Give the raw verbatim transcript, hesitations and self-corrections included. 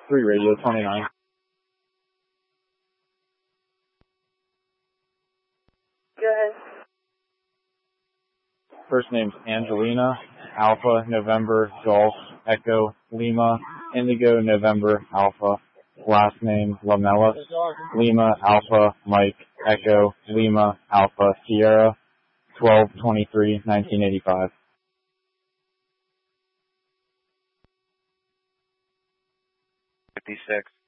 three radio twenty-nine. Go ahead. First name's Angelina, Alpha, November, Golf, Echo, Lima, Indigo, November, Alpha. Last name, Lamella, Lima, Alpha, Mike, Echo, Lima, Alpha, Sierra, twelve twenty-three nineteen eighty-five. fifty-six.